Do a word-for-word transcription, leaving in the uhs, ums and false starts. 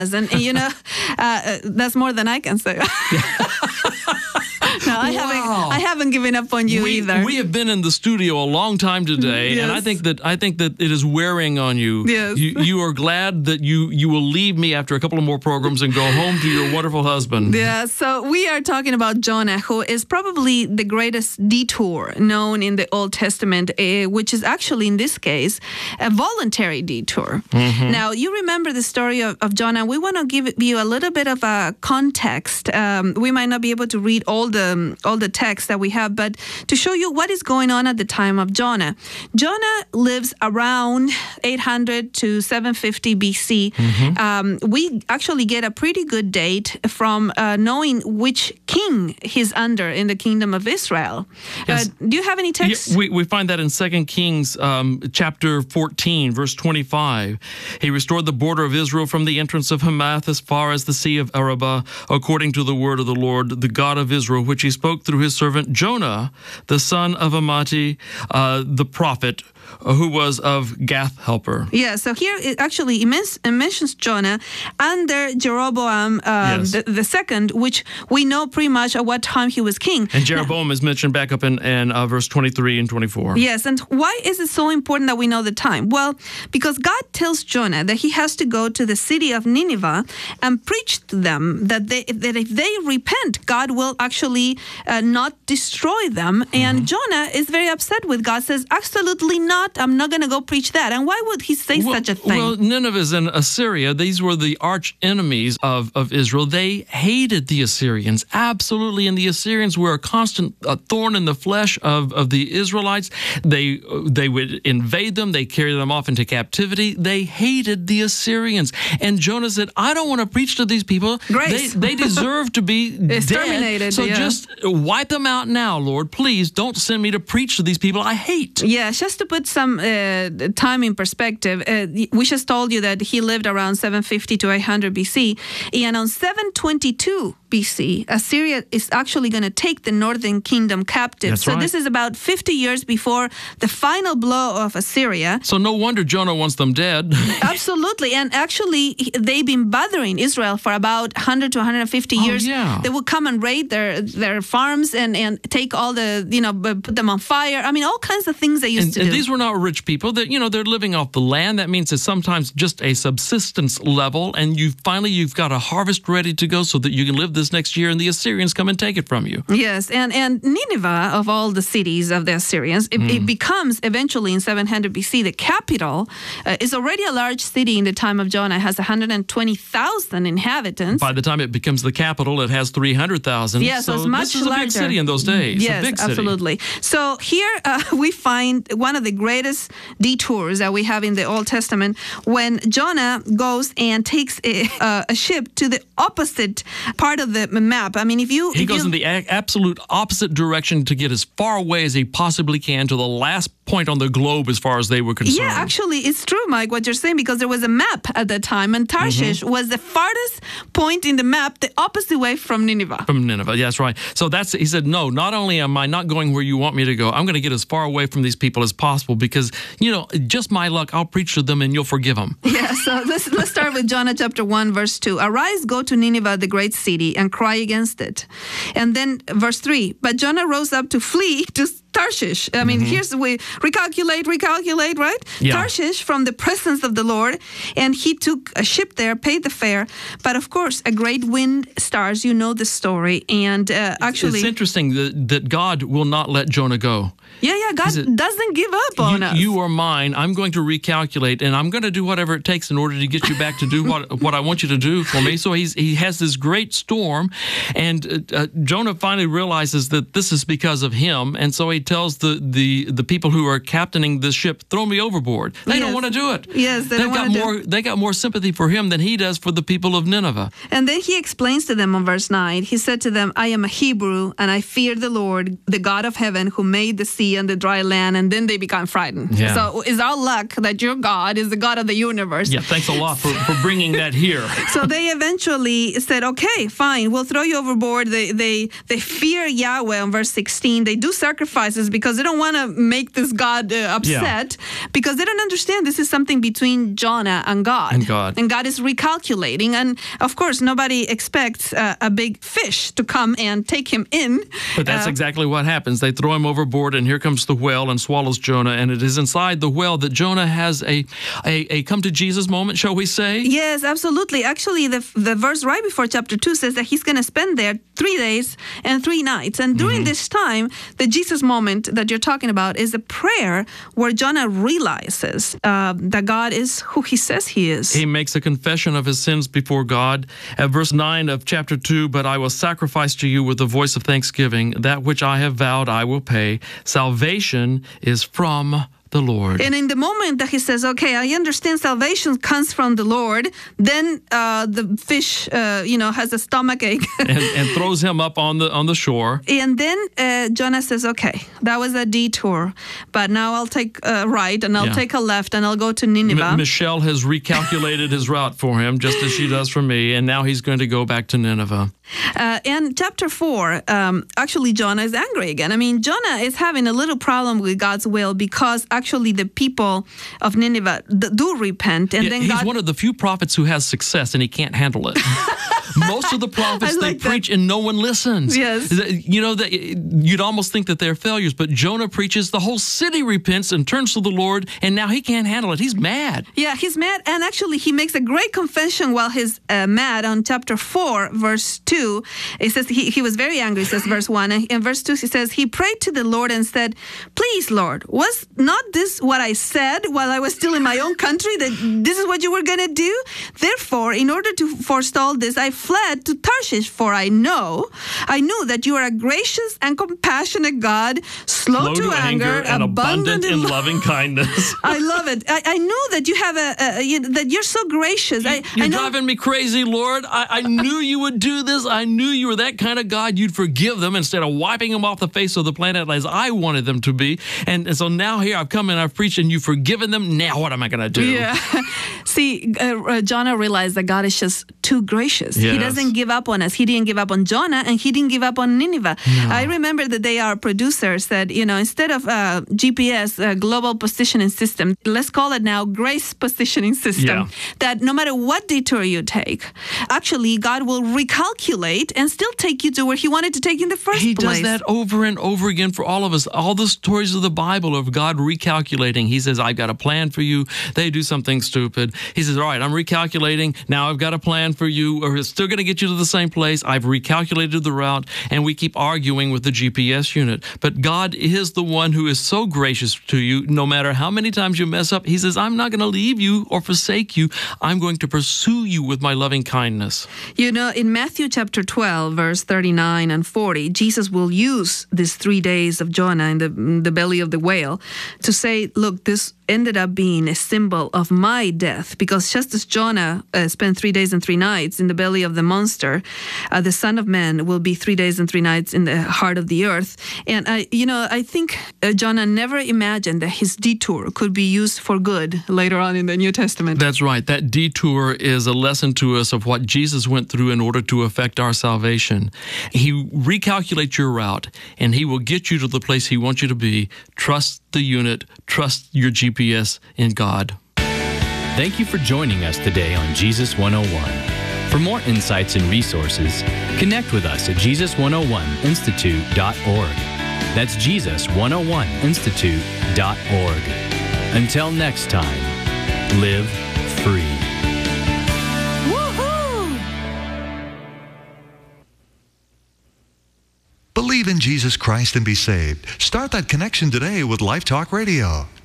And, and you know, uh, that's more than I can say. No, I wow. haven't. I haven't given up on you we, either. We have been in the studio a long time today, yes. and I think that I think that it is wearing on you. Yes. You, you are glad that you you will leave me after a couple of more programs and go home to your wonderful husband. Yeah. So we are talking about Jonah, who is probably the greatest detour known in the Old Testament, uh, which is actually in this case a voluntary detour. Mm-hmm. Now you remember the story of, of Jonah. We want to give you a little bit of a context. Um, we might not be able to read all the Um, all the text that we have, but to show you what is going on at the time of Jonah. Jonah lives around eight hundred to seven fifty B C. Mm-hmm. Um, we actually get a pretty good date from uh, knowing which king he's under in the kingdom of Israel. Yes. Uh, do you have any text? Yeah, we, we find that in Second Kings um, chapter fourteen, verse twenty-five. He restored the border of Israel from the entrance of Hamath as far as the Sea of Arabah, according to the word of the Lord, the God of Israel, which he spoke through his servant Jonah, the son of Amittai, uh, the prophet, who was of Gath Helper. Yeah, so here it actually it mentions Jonah under Jeroboam uh, yes. the, the second, which we know pretty much at what time he was king. And Jeroboam now, is mentioned back up in, in uh, verse twenty-three and twenty-four. Yes, and why is it so important that we know the time? Well, because God tells Jonah that he has to go to the city of Nineveh and preach to them that they that if they repent, God will actually uh, not destroy them. Mm-hmm. And Jonah is very upset with God, says, absolutely not. I'm not going to go preach that. And why would he say well, such a thing? Well, Nineveh is in Assyria. These were the arch enemies of, of Israel. They hated the Assyrians, absolutely. And the Assyrians were a constant uh, thorn in the flesh of, of the Israelites. They, they would invade them. They carried them off into captivity. They hated the Assyrians. And Jonah said, I don't want to preach to these people. Grace. They, they deserve to be exterminated. Dead. So yeah. just wipe them out now, Lord. Please don't send me to preach to these people I hate. Yeah, just to put some uh, time in perspective, uh, we just told you that he lived around seven fifty to eight hundred B C, and on seven twenty-two B C, Assyria is actually going to take the northern kingdom captive. That's so right. This is about fifty years before the final blow of Assyria. So no wonder Jonah wants them dead. Absolutely, and actually they've been bothering Israel for about one hundred to one hundred fifty oh, years. Yeah. They would come and raid their their farms and, and take all the, you know, put them on fire. I mean, all kinds of things they used and, to and do. These were not rich people. That you know, they're living off the land. That means it's sometimes just a subsistence level, and you finally you've got a harvest ready to go so that you can live this next year, and the Assyrians come and take it from you. Yes, and, and Nineveh, of all the cities of the Assyrians, it, mm. it becomes eventually in seven hundred B C the capital. Uh, is already a large city in the time of Jonah. It has one hundred twenty thousand inhabitants. By the time it becomes the capital, it has three hundred thousand. Yeah, so, so it's much this is larger. a big city in those days. Yes, a big city. absolutely. So here uh, we find one of the greatest detours that we have in the Old Testament when Jonah goes and takes a, uh, a ship to the opposite part of the map. I mean, if you... He if goes you, in the a- absolute opposite direction to get as far away as he possibly can to the last point on the globe as far as they were concerned. Yeah, actually, it's true, Mike, what you're saying, because there was a map at that time, and Tarshish mm-hmm. was the farthest point in the map, the opposite way from Nineveh. From Nineveh, yeah, that's right. So that's he said, no, not only am I not going where you want me to go, I'm going to get as far away from these people as possible because, you know, just my luck, I'll preach to them and you'll forgive them. Yeah, so let's, let's start with Jonah chapter one, verse two. Arise, go to Nineveh, the great city, and cry against it. And then verse three, but Jonah rose up to flee to Tarshish. I mean, mm-hmm. here's we recalculate, recalculate, right? Yeah. Tarshish from the presence of the Lord. And he took a ship there, paid the fare. But of course, a great wind starts. You know the story. And uh, actually... It's interesting that, that God will not let Jonah go. Yeah, yeah, God it, doesn't give up on you, us. You are mine. I'm going to recalculate, and I'm going to do whatever it takes in order to get you back to do what what I want you to do for me. So he's he has this great storm, and uh, uh, Jonah finally realizes that this is because of him, and so he tells the, the, the people who are captaining this ship, throw me overboard. They yes. don't want to do it. Yes, they They've don't got want to more. do it. They got more sympathy for him than he does for the people of Nineveh. And then he explains to them on verse nine, he said to them, I am a Hebrew, and I fear the Lord, the God of heaven, who made the sea and the dry land. And then they become frightened. Yeah. So it's our luck that your God is the God of the universe. Yeah, thanks a lot for, for bringing that here. So they eventually said, okay, fine, we'll throw you overboard. They they they fear Yahweh on verse sixteen. They do sacrifice sacrifices because they don't want to make this God uh, upset, yeah. because they don't understand this is something between Jonah and God. And God. And God is recalculating. And of course, nobody expects uh, a big fish to come and take him in. But that's uh, exactly what happens. They throw him overboard, and here comes the whale and swallows Jonah. And it is inside the whale that Jonah has a, a, a come to Jesus moment, shall we say? Yes, absolutely. Actually, the, the verse right before chapter two says that he's going to spend there three days and three nights. And during mm-hmm. this time, the Jesus moment that you're talking about is a prayer where Jonah realizes uh, that God is who he says he is. He makes a confession of his sins before God. At verse nine of chapter two, but I will sacrifice to you with the voice of thanksgiving. That which I have vowed I will pay. Salvation is from the Lord. And in the moment that he says, okay, I understand salvation comes from the Lord, then uh, the fish, uh, you know, has a stomach ache. and, and throws him up on the on the shore. And then uh, Jonah says, okay, that was a detour, but now I'll take a right and I'll yeah. take a left and I'll go to Nineveh. M- Michelle has recalculated his route for him, just as she does for me, and now he's going to go back to Nineveh. Uh, and chapter four, um, actually Jonah is angry again. I mean, Jonah is having a little problem with God's will because actually the people of Nineveh do repent. And yeah, then he's God... one of the few prophets who has success and he can't handle it. Most of the prophets, like they preach that. and no one listens. Yes. You know, that you'd almost think that they're failures, but Jonah preaches, the whole city repents and turns to the Lord, and now he can't handle it. He's mad. Yeah, he's mad, and actually he makes a great confession while he's uh, mad on chapter four, verse two. It says he, he was very angry, says verse one. And in verse two, he says, he prayed to the Lord and said, please, Lord, was not this what I said while I was still in my own country, that this is what you were going to do? Therefore, in order to forestall this, I fled to Tarshish, for I know, I knew that you are a gracious and compassionate God, slow, slow to, to anger, anger, and abundant, abundant in, in loving kindness. I love it. I, I knew that you have a, a you, that you're so gracious. You, I, you're I know, driving me crazy, Lord. I, I knew you would do this. I knew you were that kind of God. You'd forgive them instead of wiping them off the face of the planet as I wanted them to be. And, and so now here I've come and I've preached and you've forgiven them. Now what am I going to do? Yeah. See, uh, uh, Jonah realized that God is just too gracious. Yes. He doesn't give up on us. He didn't give up on Jonah, and he didn't give up on Nineveh. No. I remember the day our producer said, you know, instead of uh, G P S, uh, Global Positioning System, let's call it now Grace Positioning System, yeah. that no matter what detour you take, actually God will recalculate and still take you to where he wanted to take you in the first he place. He does that over and over again for all of us. All the stories of the Bible of God recalculating. He says, I've got a plan for you. They do something stupid. He says, all right, I'm recalculating. Now I've got a plan for you, or it's still going to get you to the same place. I've recalculated the route, and we keep arguing with the G P S unit. But God is the one who is so gracious to you. No matter how many times you mess up, he says, I'm not going to leave you or forsake you. I'm going to pursue you with my loving kindness. You know, in Matthew chapter twelve, verse thirty-nine and forty, Jesus will use these three days of Jonah in the, in the belly of the whale to say, look, this ended up being a symbol of my death, because just as Jonah uh, spent three days and three nights in the belly of the monster, uh, the Son of Man will be three days and three nights in the heart of the earth. And, I, you know, I think uh, Jonah never imagined that his detour could be used for good later on in the New Testament. That's right. That detour is a lesson to us of what Jesus went through in order to effect our salvation. He recalculates your route, and he will get you to the place he wants you to be. Trust the unit. Trust your G P S in God. Thank you for joining us today on Jesus one oh one. For more insights and resources, connect with us at Jesus one oh one institute dot org. That's Jesus one oh one institute dot org. Until next time, live free. Believe in Jesus Christ and be saved. Start that connection today with Life Talk Radio.